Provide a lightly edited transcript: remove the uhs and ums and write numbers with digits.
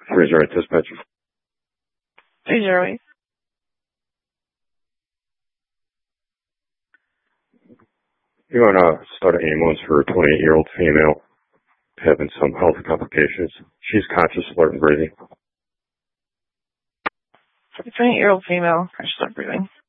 30 dispatch. 308. You want to start an ambulance for a 28-year-old female having some health complications. She's conscious, alert, and breathing. 28-year-old female, conscious, alert, breathing.